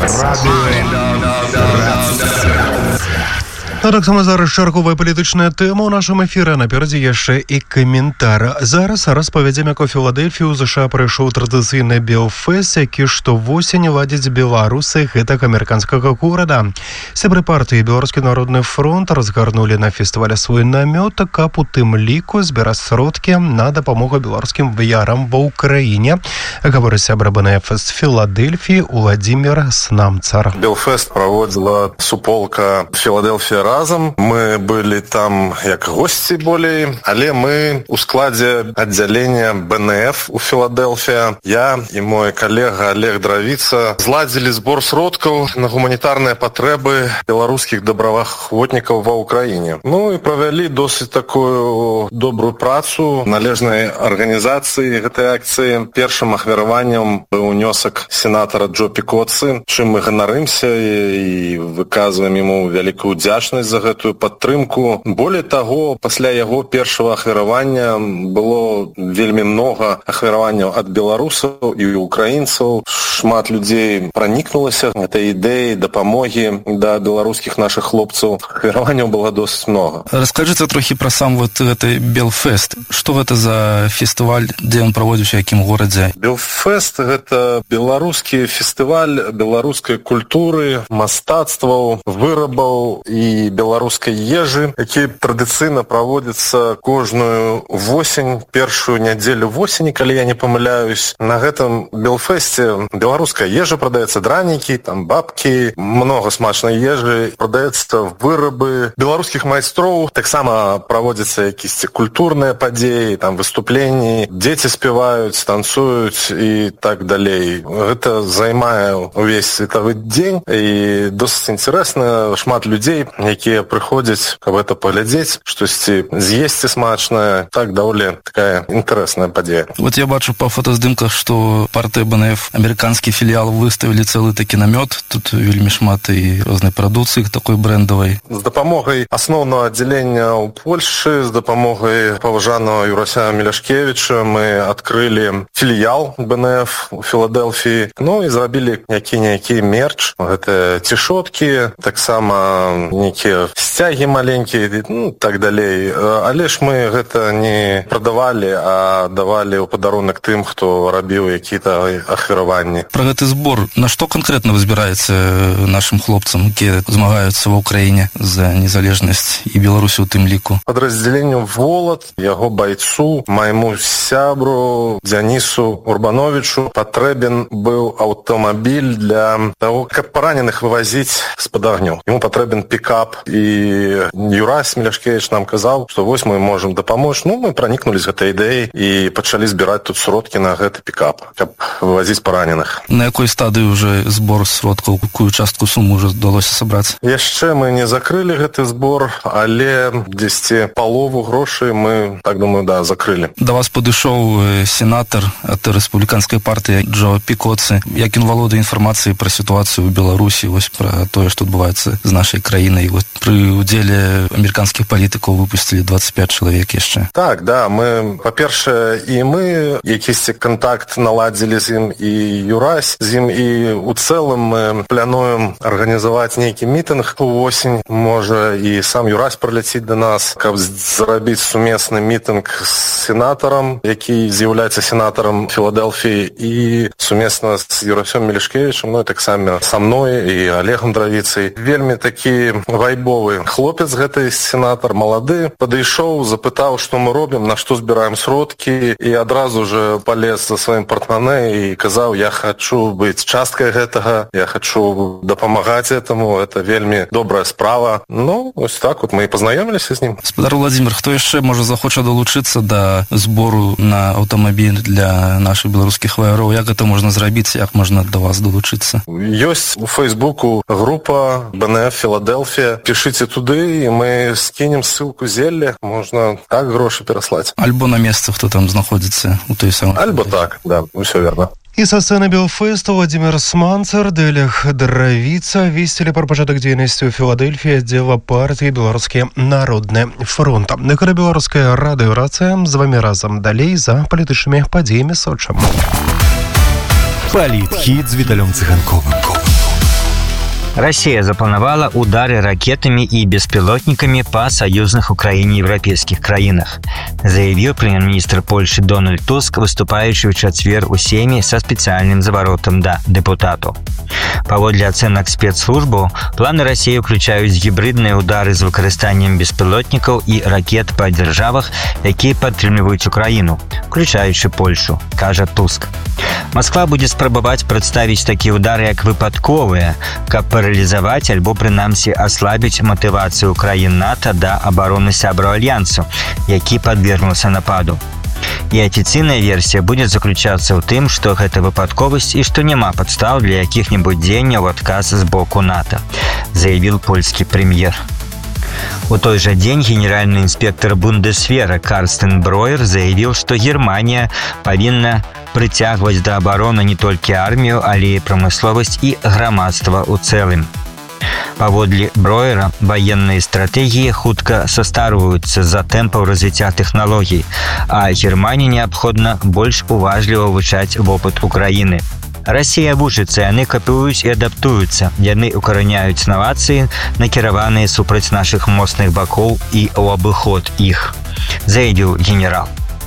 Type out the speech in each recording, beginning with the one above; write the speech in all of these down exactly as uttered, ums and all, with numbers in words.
А так само зараз чарговая палітычная тэма ў нашым эфіры. Наперадзе яшчэ і каментар. Зараз распавядзем, як у Філадельфію ў ЗША прайшоў традыцыйны Белфест, які штовосень ладзяць беларусы гэтага амерыканскага горада. Сябры партыі Беларускі народны фронт разгарнулі на фестывале свой намёт, каб у тым ліку збіраць сродкі на дапамогу беларускім ваярам ва ўкраіне. Гаворыць сябра БНФ з Філадельфіі Уладзімір Снамцар. Белфест праводзіла суполка Філадельфія разам. Мы былі там як госці болей, але мы у складзе аддзялення БНФ у Філадельфія. Я і мой калега Олег Дравіца зладзілі збор сродкаў на гуманітарныя патрэбы беларускіх добраахвотнікаў ва ўкраіне. Ну і правялі досыць такую добрую працу належнай арганізацыі гэтай акцыі. Першым ахвяраваннем быў унёсак сенатара Джо Пікоцы, чым мы ганарымся і выказваем яму вялікую ўдзячнасць за гэтую падтрымку. Болей таго, пасля яго першага ахвяравання было вельмі много ахвяраванняў ад беларусаў і украінцаў. Шмат людзей пранікнулася гэтай ідэяй дапамогі да беларускіх нашых хлопцаў. Ахвяраванняў было досыць много. Раскажыце трохі пра сам вот гэты Белфест. Што гэта за фестываль, дзе ён праводзіўся, якім горадзе? Белфест гэта беларускі фестываль беларускай культуры, мастацтваў, вырабаў і беларускай ежы, які традыцыйна праводзіцца кожную восень, першую нядзелю восені, калі я не памыляюсь. На гэтым Белфесце беларуская ежа прадаецца, дранікі, там бабкі, много смачнай ежы, прадаецца вырабы беларускіх майстроў. Таксама праводзяцца якісь культурныя падзеі, там выступленні, дзеці спяваюць, танцуюць і так далей. Гэта займае увесь светавы дзень і досыць інтарэсна. Шмат людзей, якія прыходзяць, каб гэта паглядзець, штосьці з'есці смачнае. Так, даволі такая інтарэсная падзея. Вот я бачу па фотаздымках, што партыя БНФ, амерыканскі філіял, выставілі цэлы такі намёт. Тут вельмі шмат і рознай прадукцыі такой брэндавай. З дапамогай асноўнага аддзялення ў Польшы, з дапамогай паважанага Юрася Міляшкевіча мы адкрылі філіял БНФ у Філадельфіі. Ну і зрабілі які-ніякі мерч. Гэта цішоткі, таксама нейкія сцягі маленькія, ну, так далей. Але ж мы гэта не прадавалі, а давалі ў падарунак тым, хто рабіў які-то ахвяраванні. Пра гэты збор, на што канкрэтна збіраецца нашым хлопцам, якія змагаюцца ва ўкраіне за незалежнасць і Беларусі ў тым ліку? Падраздзяленню «Волат», яго байцу, майму сябру Дзянісу Урбановичу патрэбен быў аўтамабіль для таго, каб параненых вывазіць з-пад агню. Яму патрэбен пікап, і Юрась Міляшкевіч нам казаў, што вось мы можам дапамочь. Ну, мы пранікнулі з гэтай ідэяй і пачалі збіраць тут сродкі на гэты пікап, каб вывазіць параненых. На якой стадыі ўжо збор сродкаў, якую частку сумы ўжо удалося сабраць? Яшчэ мы не закрылі гэты збор, але дзесьці палову грошай мы, так думаю, да, закрылі. Да вас падышоў сенатар ад рэспубліканскай партыі Джо Пікоцы. Як ён валодае інфармацыяй пра сітуацыю ў Беларусі, вось пра тое, што адбываецца з нашай краінай. Вот пры удзеле амерыканскіх палітыкаў выпусцілі двадцать пять чалавек яшчэ. Так, да, мы, па-першае, і мы якісьці кантакт наладзілі з ім, і Юрась з ім, і у цэлым мы плануем арганізаваць нейкі мітынг увосень. Можа, і сам Юрась прыляціць да нас, каб зрабіць сумесны мітынг з сенатарам, які з'яўляецца сенатарам Філадельфіі, і сумесна з Юрасём Міляшкевічем, ну і таксама са мной і Олегом Дравіцай. Вельмі такі вайбовы хлопец гэты сенатар, малады, падышоў, запытаў, што мы робім, на што збіраем сродкі, і адразу же палез за сваім партманэ і казаў, я хачу быць часткай гэтага, я хачу дапамагаць этаму, это вельмі добрая справа. Ну, ось так вот мы і пазнаёміліся з ім. Гаспадар Уладзімір, хто яшчэ можа захоча далучыцца да збору на аўтамабіль для нашых беларускіх ваяроў? Як гэта можна зрабіць, як можна да вас далучыцца? Ёсць у Фейсбуку група БНФ Філадельфія. Пішыце туды, і мы скінем ссылку зелля. Можна так грошы пераслаць. Альбо на месцы, хто там знаходзіцца у той самой. Альбо так, да, усё верно. І са сцэны Белфесту Уладзімір Снамцар, Олег Дравіца весцілі пра пачатак дзейнасці ў Філадельфіі аддзела партыі Беларускі народны фронт. Гэта беларуская радыёрацыя, з вамі разам далей за палітычнымі падзеямі Соча. Палітхіт з Віталём Цыганковым. Россия запланавала удары ракетами и беспилотниками по союзных Украине и европейских краинах, заявил премьер-министр Польши Дональд Туск, выступающий в четверг у Сейме со специальным заворотом да депутату. Паводле ацэнак спецслужбу, планы России включают гибридные удары с выкарыстанием беспилотников и ракет по державах, якія падтрымліваюць Украину, включаючи Польшу, кажа Туск. Москва будет спрабаваць прадставіць такія удары як выпадковыя, каб паралізаваць альбо прынамсі аслабіць матывацыю краін НАТО да абароны сябраў альянсу, які падвергнуўся нападу. І афіцыйная версія будзе заключацца ў тым, што гэта выпадковасць і што няма падстаў для якіх-небудзь дзеянняў у адказ з боку НАТО, заявіў польскі прэм'ер. У той же день генеральный инспектор Бундесвера Карстен Броер заявил, что Германия повинна притягивать до обороны не только армию, але и промысловость и громадство у целым. Паводле Броера, военные стратегии хутка состарваюцца за темпов развития технологий, а Германии необходимо больше уважливо вывучать опыт Украины. Россия вучыцца, яны капіююць і адаптуюцца. Яны укараняюць новацыі, накіраваныя супраць нашых моцных бакоў і ў абыход іх, заявіў генерал.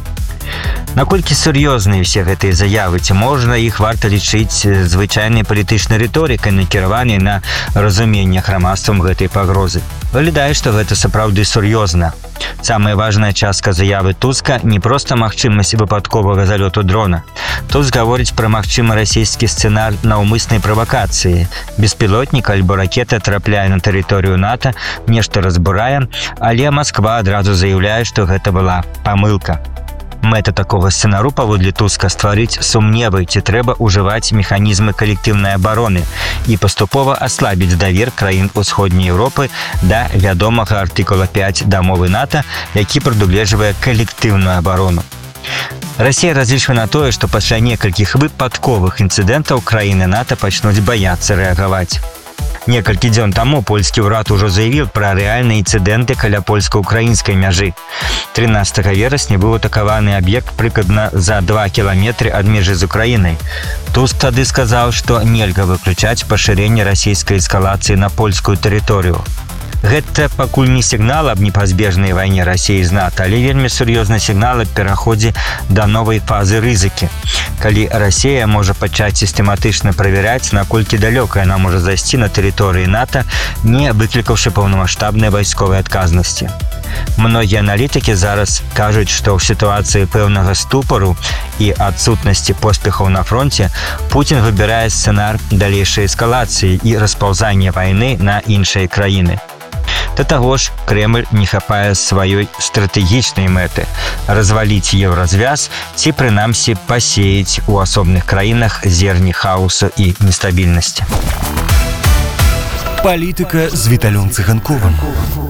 Наколькі сур'ёзныя ўсе гэтыя заявы, ці можна іх варта лічыць звычайнай палітычнай рыторыкай, накіраванай на разуменне грамадствам гэтай пагрозы? Выглядае, што гэта сапраўды сур'ёзна. Самая важная частка заявы Туска не проста магчымасць выпадковага залёту дрона. Туск гаворыць пра магчымы расійскі сцэнар наўмыснай правакацыі. Беспілотнік альбо ракета трапляе на тэрыторыю НАТО, нешта разбурае, але Масква адразу заяўляе, што гэта была памылка. Мэта такого сцэнару, паводле Туска, стварыць сумневы, ці трэба ўжываць механізмы калектыўнай абароны і паступова аслабіць давер краін Усходняй Еўропы да вядомага артыкула пяць дамовы НАТО, які прадугледжвае калектыўную абарону. Россия разлічвае на тое, што пасля некалькіх выпадковых інцыдэнтаў краіны НАТО пачнуць баяцца рэагаваць. Некалькі дзён таму польскі ўрад ужо заявіў пра рэальныя інцыдэнты каля польска-украінскай мяжы. трынаццатага верасня быў атакаваны аб'ект прыкладна за два кіламетры ад межы з Украінай. Туск тады сказаў, што нельга выключаць пашырэнне расійскай эскалацыі на польскую тэрыторыю. Гэта пакуль не сігнал аб непазбежнай вайне Расіі з НАТО, але вельмі сур'ёзны сігнал аб пераходзе да новай фазы рызыкі, калі Расія можа пачаць сістэматычна правяраць, наколькі далёка яна можа зайсці на тэрыторыі НАТО, не выклікаўшы паўнамаштабнай вайсковай адказнасці. Многія аналітыкі зараз кажуць, што ў сітуацыі пэўнага ступару і адсутнасці поспехаў на фронте Путін выбірае сцэнар далейшай эскалацыі і распаўзання вайны на іншыя краіны. Да таго ж, Кремль не хапае сваёй стратэгічнай мэты – разваліць еўразвяз ці, прынамсі, пасеяць у асобных краінах зерні хаосу і нестабільнасці. Палітыка з Віталём Цыганковым.